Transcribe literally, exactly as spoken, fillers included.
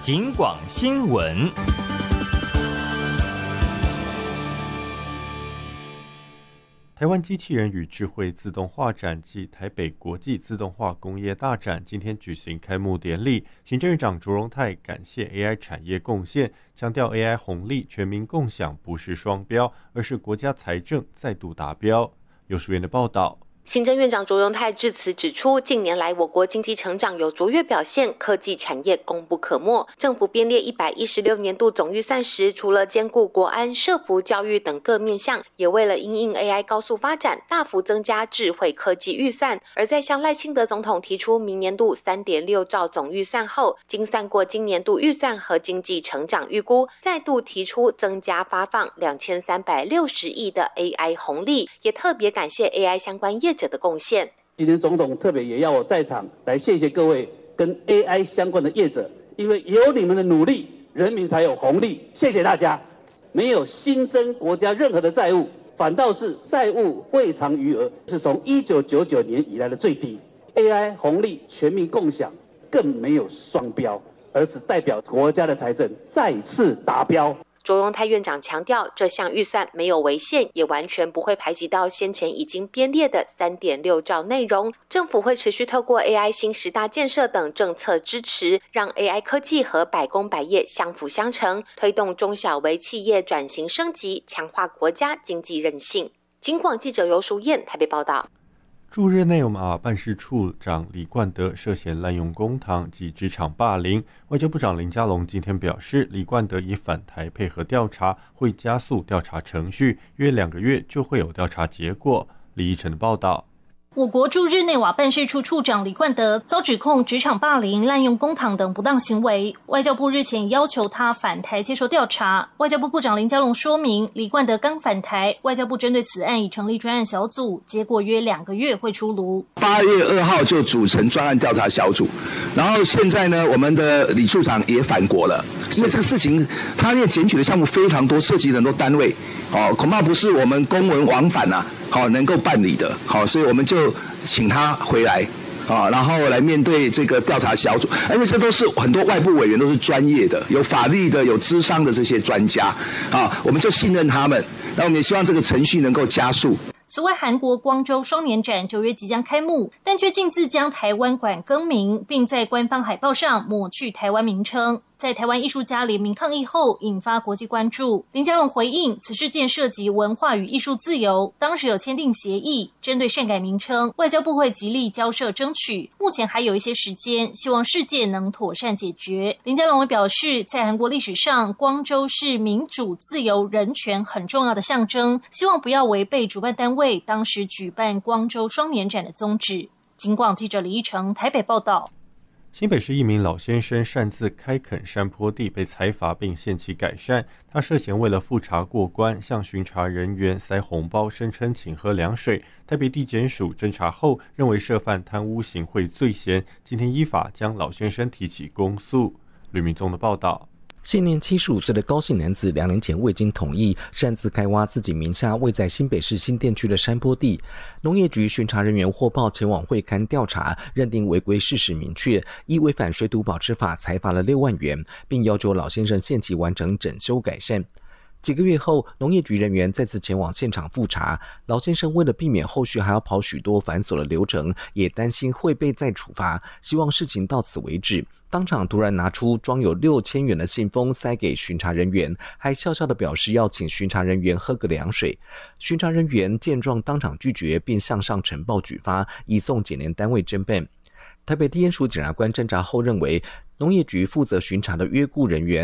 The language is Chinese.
警广新闻。 台湾机器人与智慧自动化展暨台北国际自动化工业大展今天举行开幕典礼，行政院长卓荣泰感谢 A I 产业贡献，强调 A I 红利全民共享不是双标，而是国家财政再度达标。有书院的报道。 行政院长卓荣泰致辞指出，近年来我国经济成长有卓越表现，科技产业功不可没。政府编列一百一十六年度总预算时，除了兼顾国安、社福、教育等各面向，也为了因应 A I 高速发展，大幅增加智慧科技预算。而在向赖清德总统提出明年度 三点六兆总预算后，精算过今年度预算和经济成长预估，再度提出增加发放两千三百六十亿的 A I 红利，也特别感谢 A I 相关业者的贡献。 今天总统特别也要我在场来谢谢各位跟 A I 相关的业者，因为有你们的努力，人民才有红利。谢谢大家。没有新增国家任何的债务，反倒是债务未偿余额是从一九九九年以来的最低。A I 红利全民共享，更没有双标，而是代表国家的财政再次达标。 卓荣泰院长强调，这项预算没有违宪，也完全不会排挤到先前已经编列的 三点六兆内容。政府会持续透过 A I 新十大建设等政策支持，让 A I 科技和百工百业相辅相成，推动中小微企业转型升级，强化国家经济韧性。警广记者游淑燕台北报道。 驻日内瓦办事处长李冠德涉嫌滥用公帑及职场霸凌，外交部长林佳龙今天表示，李冠德已返台配合调查，会加速调查程序，约两个月就会有调查结果。李依晨的报道。 我国驻日内瓦办事处处长李冠德遭指控职场霸凌、滥用公帑等不当行为，外交部日前要求他返台接受调查。外交部部长林佳龙说明，李冠德刚返台，外交部针对此案已成立专案小组，结果约两个月会出炉。 八月二号就组成专案调查小组，然后现在呢，我们的李处长也返国了，因为这个事情他那检举的项目非常多，涉及很多单位，哦，恐怕不是我们公文往返啊。好，能够办理的，好，所以我们就请他回来，啊，然后来面对这个调查小组，因为这都是很多外部委员都是专业的，有法律的，有咨商的这些专家，啊，我们就信任他们，那我们也希望这个程序能够加速。 此外，韩国光州双年展九月即将开幕，但却径自将台湾馆更名，并在官方海报上抹去台湾名称。在台湾艺术家联名抗议后，引发国际关注。林佳龙回应，此事件涉及文化与艺术自由，当时有签订协议，针对擅改名称，外交部会极力交涉争取，目前还有一些时间，希望事件能妥善解决。林佳龙也表示，在韩国历史上，光州是民主、自由、人权很重要的象征，希望不要违背主办单位当时举办光州双年展的宗旨。警广记者李依成台北报道。 新北市一名老先生擅自开垦山坡地被裁罚并限期改善，他涉嫌为了复查过关，向巡查人员塞红包，声称请喝凉水。台北地检署侦查后认为涉犯贪污行贿罪嫌，今天依法将老先生提起公诉。吕明宗的报道。 现年七十五岁的高姓男子，两年前未经同意，擅自开挖自己名下位在新北市新店区的山坡地。农业局巡查人员获报前往会勘调查，认定违规事实明确，依违反水土保持法裁罚了六万元，并要求老先生限期完成整修改善。几个月后，农业局人员再次前往现场复查，老先生为了避免后续还要跑许多繁琐的流程，也担心会被再处罚，希望事情到此为止。当场突然拿出装有六千元的信封塞给巡查人员，还笑笑地表示要请巡查人员喝个凉水。巡查人员见状当场拒绝，并向上呈报举发，移送检联单位侦办。台北地检署检察官侦查后认为，农业局负责巡查的约雇人员